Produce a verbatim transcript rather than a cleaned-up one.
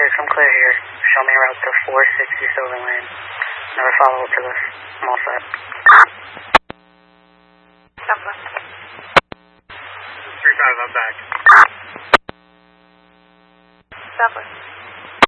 six, I'm clear here. Show me a route to four sixty Sylvan Lane. Never follow up to this. I'm all set. Southwest. three five, I'm back. Southwest.